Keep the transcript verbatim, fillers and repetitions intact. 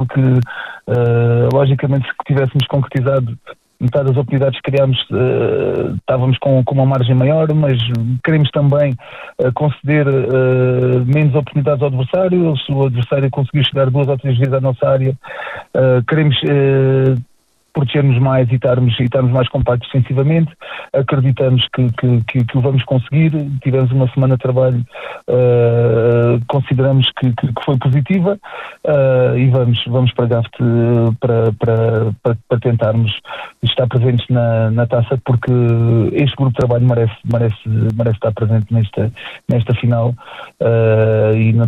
porque uh, logicamente se tivéssemos concretizado metade das oportunidades que criámos, uh, estávamos com, com uma margem maior, mas queremos também uh, conceder uh, menos oportunidades ao adversário. Se o adversário conseguir chegar duas ou três vezes à nossa área, uh, queremos uh, proteger-nos mais e estarmos, e estarmos mais compactos defensivamente. Acreditamos que, que, que, que o vamos conseguir. Tivemos uma semana de trabalho, uh, consideramos que, que, que foi positiva, uh, e vamos, vamos para Gafte para, para, para, para tentarmos estar presentes na, na taça, porque este grupo de trabalho merece, merece, merece estar presente nesta, nesta final, uh, e